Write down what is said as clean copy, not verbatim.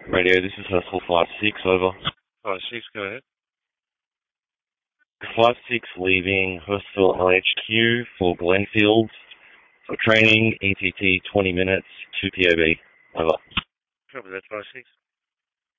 Radio, this is Hustle 5-6, over. 5-6, go ahead. 5-6 leaving Hurstville LHQ for Glenfield for training, ETT 20 minutes, 2 POB, over. Copy that, 5-6.